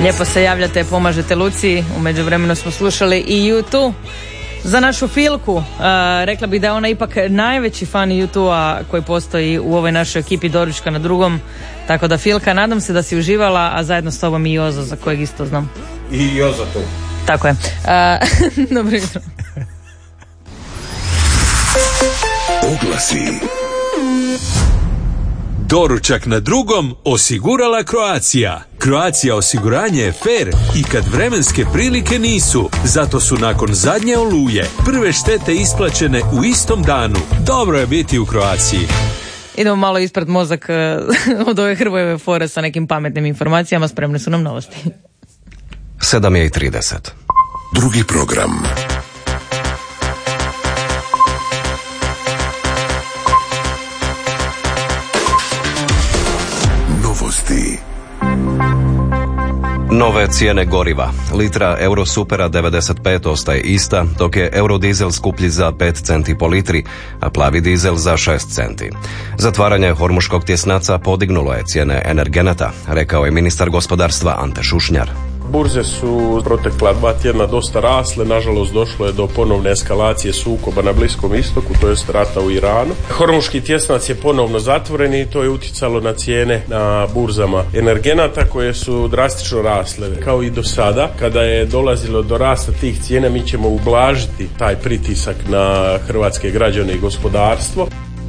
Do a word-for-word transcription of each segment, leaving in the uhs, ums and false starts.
Lijepo se javljate, pomažete Luciji. U međuvremenu smo slušali i U dva za našu Filku. Uh, rekla bih da je ona ipak najveći fan U dva koji postoji u ovoj našoj ekipi Doručka na drugom. Tako da Filka, nadam se da si uživala, a zajedno s tobom i Jozo, za kojeg isto znam. I Jozo tu. Tako je. Uh, dobro jutro. Oglasi. Doručak na drugom osigurala Croatia. Croatia osiguranje je fair i kad vremenske prilike nisu. Zato su nakon zadnje oluje prve štete isplaćene u istom danu. Dobro je biti u Croaciji. Idemo malo ispred mozak od ove Hrvojeve fore sa nekim pametnim informacijama. Spremne su nam novosti. sedam je i trideset. Drugi program. Novosti. Nove cijene goriva. Litra Eurosupera devedeset pet ostaje ista, dok je Eurodizel skuplji za pet centi po litri, a plavi dizel za šest centi. Zatvaranje Hormuškog tjesnaca podignulo je cijene energenata, rekao je ministar gospodarstva Ante Šušnjar. Burze su protekla dva tjedna dosta rasle, nažalost došlo je do ponovne eskalacije sukoba na Bliskom istoku, to jest rata u Iranu. Hormuški tjesnac je ponovno zatvoren i to je utjecalo na cijene na burzama energenata koje su drastično rasle. Kao i do sada, kada je dolazilo do rasta tih cijena, mi ćemo ublažiti taj pritisak na hrvatske građane i gospodarstvo.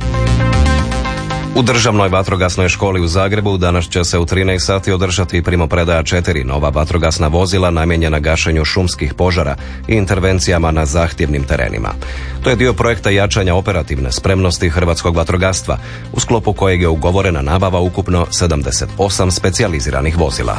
U državnoj vatrogasnoj školi u Zagrebu danas će se u trinaest sati održati primopredaja četiri nova vatrogasna vozila namijenjena gašenju šumskih požara i intervencijama na zahtjevnim terenima. To je dio projekta jačanja operativne spremnosti hrvatskog vatrogastva, u sklopu kojeg je ugovorena nabava ukupno sedamdeset osam specijaliziranih vozila.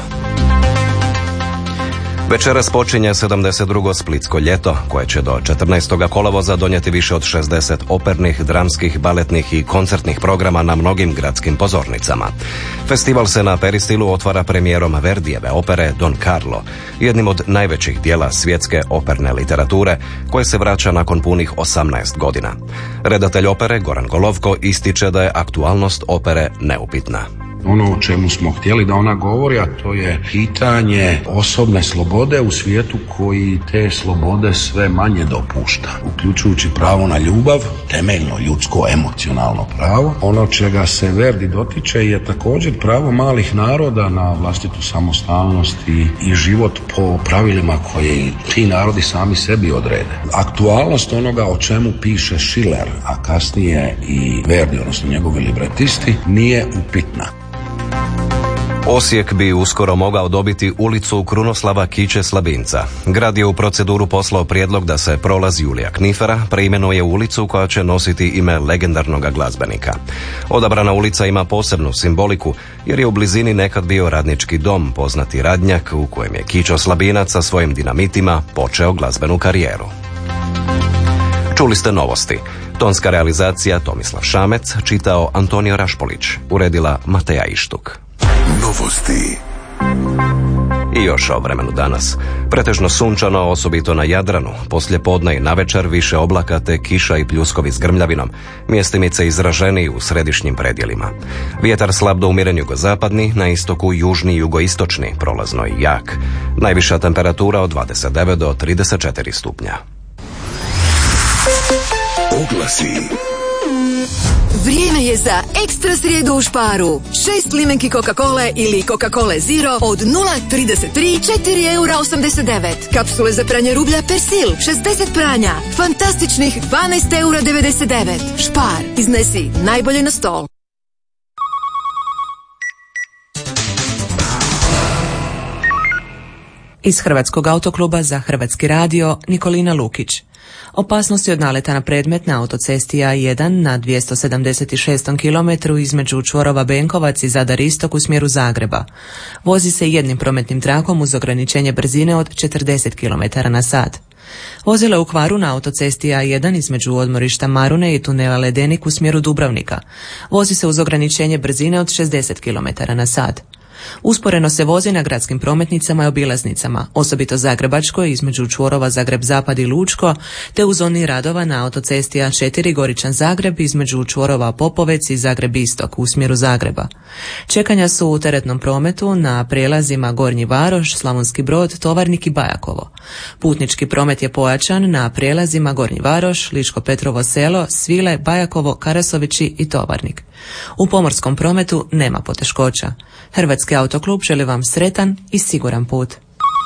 Večeras počinje sedamdeset drugo Splitsko ljeto, koje će do četrnaestog kolovoza donijeti više od šezdeset opernih, dramskih, baletnih i koncertnih programa na mnogim gradskim pozornicama. Festival se na Peristilu otvara premijerom Verdijeve opere Don Carlo, jednim od najvećih dijela svjetske operne literature, koje se vraća nakon punih osamnaest godina. Redatelj opere Goran Golovko ističe da je aktualnost opere neupitna. Ono o čemu smo htjeli da ona govori, a to je pitanje osobne slobode u svijetu koji te slobode sve manje dopušta, uključujući pravo na ljubav, temeljno ljudsko emocionalno pravo. Ono čega se Verdi dotiče je također pravo malih naroda na vlastitu samostalnost i, i život po pravilima koje ti narodi sami sebi odrede. Aktualnost onoga o čemu piše Schiller, a kasnije i Verdi, odnosno njegovi libretisti, nije upitna. Osijek bi uskoro mogao dobiti ulicu Krunoslava Kiće Slabinca. Grad je u proceduru poslao prijedlog da se prolaz Julija Knifera preimenuje u ulicu koja će nositi ime legendarnog glazbenika. Odabrana ulica ima posebnu simboliku jer je u blizini nekad bio radnički dom, poznati Radnjak, u kojem je Kićo Slabinac sa svojim dinamitima počeo glazbenu karijeru. Čuli ste novosti. Tonska realizacija Tomislav Šamec, čitao Antonio Rašpolić, uredila Mateja Ištuk. Novosti. I još o vremenu danas. Pretežno sunčano, osobito na Jadranu. Poslije podne i navečer više oblaka te kiša i pljuskovi s grmljavinom. Mjestimice izraženiji u središnjim predjelima. Vjetar slab do umjeren jugozapadni, na istoku južni i jugoistočni, prolazno i jak. Najviša temperatura od dvadeset devet do trideset četiri stupnja. Oglasi. Vrijeme je za ekstra srijedu u Sparu. Šest limenki Coca-Cola ili Coca-Cola Zero od nula zarez trideset tri, četiri eura osamdeset devet. Kapsule za pranje rublja Persil, šezdeset pranja. Fantastičnih dvanaest eura devedeset devet. Spar, iznesi najbolje na stol. Iz Hrvatskog autokluba za Hrvatski radio Nikolina Lukić. Opasnosti od naleta na predmet na autocesti A jedan na dvjesto sedamdeset šestom kilometru između čvorova Benkovac i Zadar Istok u smjeru Zagreba. Vozi se jednim prometnim trakom uz ograničenje brzine od četrdeset kilometara na sat. Vozilo je u kvaru na autocesti A jedan između odmorišta Marune i tunela Ledenik u smjeru Dubrovnika. Vozi se uz ograničenje brzine od šezdeset kilometara na sat. Usporeno se vozi na gradskim prometnicama i obilaznicama, osobito Zagrebačkoj između čvorova Zagreb-Zapad i Lučko, te u zoni radova na autocesti A četiri Goričan-Zagreb između čvorova Popovec i Zagreb-Istok u smjeru Zagreba. Čekanja su u teretnom prometu na prijelazima Gornji Varoš, Slavonski Brod, Tovarnik i Bajakovo. Putnički promet je pojačan na prijelazima Gornji Varoš, Ličko-Petrovo selo, Svile, Bajakovo, Karasovići i Tovarnik. U pomorskom prometu nema poteškoća. Hrvatski autoklub želi vam sretan i siguran put.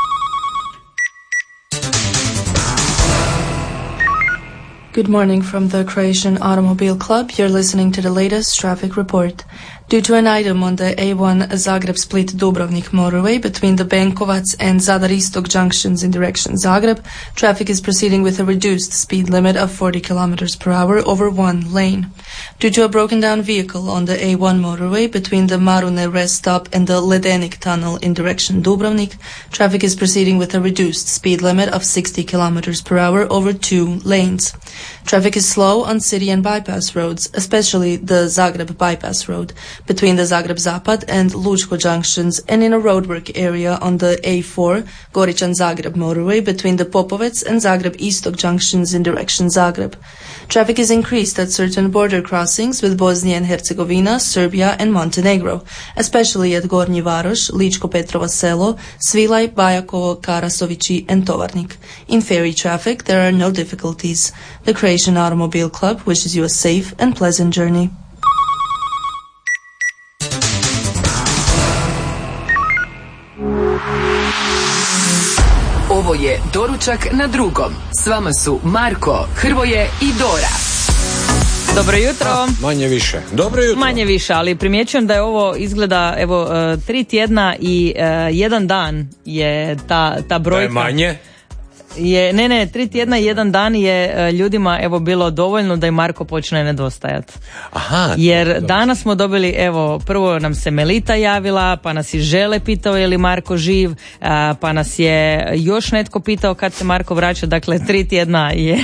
Good morning from the Croatian Automobile Club. You're listening to the latest traffic report. Due to an item on the A one Zagreb-Split-Dubrovnik motorway between the Benkovac and Zadar-Istok junctions in direction Zagreb, traffic is proceeding with a reduced speed limit of forty kilometers per hour over one lane. Due to a broken down vehicle on the A one motorway between the Marune rest stop and the Ledenik tunnel in direction Dubrovnik, traffic is proceeding with a reduced speed limit of sixty kilometers per hour over two lanes. Traffic is slow on city and bypass roads, especially the Zagreb bypass road, between the Zagreb-Zapad and Lučko junctions, and in a roadwork area on the A four Goričan-Zagreb motorway between the Popovec and Zagreb-Istok junctions in direction Zagreb. Traffic is increased at certain border crossings with Bosnia and Herzegovina, Serbia and Montenegro, especially at Gornji Varoš, Ličko-Petrovo selo, Svilaj, Bajakovo, Karasovići and Tovarnik. In ferry traffic, there are no difficulties. The Croatian Automobile Club wishes you a safe and pleasant journey. Ovo je Doručak na drugom. S vama su Marko, Hrvoje i Dora. Dobro jutro. A, manje više. Dobro jutro. Manje više, ali primjećujem da je ovo izgleda, evo, uh, tri tjedna i uh, jedan dan je ta, ta brojka. Da je manje? Je, ne, ne, tri tjedna i jedan dan je uh, ljudima evo bilo dovoljno da i Marko počne nedostajati. Aha. Jer dobro. Danas smo dobili, evo, prvo nam se Melita javila, pa nas i Žele pitao je li Marko živ, uh, pa nas je još netko pitao kad se Marko vraća, dakle tri tjedna je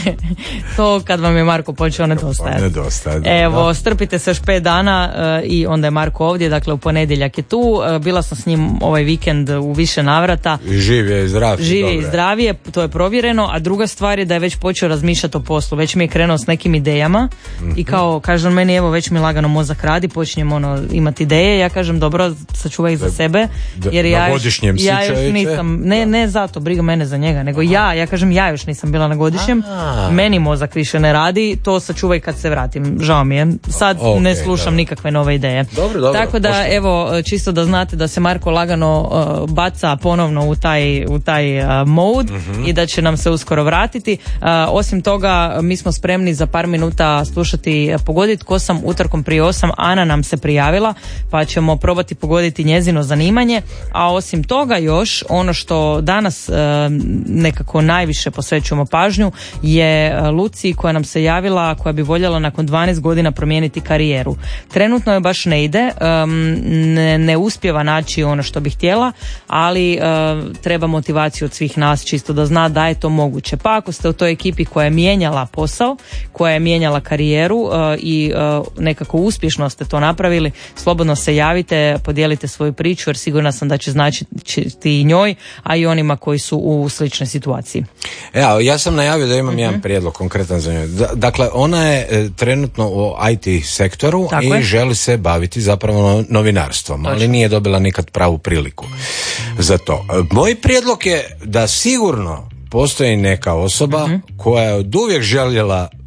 to kad vam je Marko počeo nedostajati. Nedostajati. Evo, strpite se još pet dana uh, i onda je Marko ovdje, dakle u ponedjeljak je tu, uh, bila sam s njim ovaj vikend u više navrata. Živ je i zdrav. Živ je i zdrav je, to je provjereno, a druga stvar je da je već počeo razmišljati o poslu, već mi je krenuo s nekim idejama mm-hmm. i kao, kaže on meni, evo već mi lagano mozak radi, počinjem ono imati ideje, ja kažem dobro, sačuvaj ih za sebe, jer ja još, ja još nisam, ne, ne zato, briga mene za njega, nego Aha. ja, ja kažem ja još nisam bila na godišnjem, Aha. meni mozak više ne radi, to sačuvaj kad se vratim, žao mi je, sad okay, ne slušam dobro. nikakve nove ideje. Dobro, dobro, tako da, pošto. evo, čisto da znate da se Marko lagano uh, baca ponovno u taj, u taj uh, mode mm-hmm. i da će nam se uskoro vratiti. Uh, osim toga, mi smo spremni za par minuta slušati uh, Pogoditi ko sam utorkom prije osam. Ana nam se prijavila, pa ćemo probati pogoditi njezino zanimanje. A osim toga još, ono što danas uh, nekako najviše posvećujemo pažnju je uh, Luci koja nam se javila, koja bi voljela nakon dvanaest godina promijeniti karijeru. Trenutno je baš ne ide, um, ne, ne uspijeva naći ono što bi htjela, ali uh, treba motivaciju od svih nas čisto da zna da je to moguće. Pa ako ste u toj ekipi koja je mijenjala posao, koja je mijenjala karijeru uh, i uh, nekako uspješno ste to napravili, slobodno se javite, podijelite svoju priču jer sigurna sam da će značiti i njoj, a i onima koji su u sličnoj situaciji. Evo, ja sam najavio da imam uh-huh. jedan prijedlog konkretan za njoj. D- dakle, ona je e, trenutno u I T sektoru Tako i je. želi se baviti zapravo novinarstvom, Točno. ali nije dobila nikad pravu priliku za to. Moj prijedlog je da sigurno postoji neka osoba uh-huh. koja je od uvijek željela